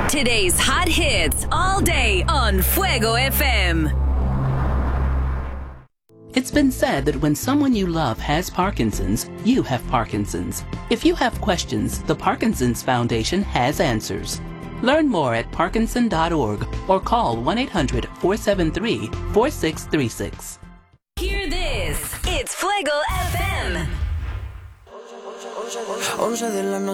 Today's hot hits all day on Fuego FM. It's been said that when someone you love has Parkinson's, you have Parkinson's. If you have questions, the Parkinson's Foundation has answers. Learn more at parkinson.org or call 1-800-473-4636. Hear this. It's Fuego FM.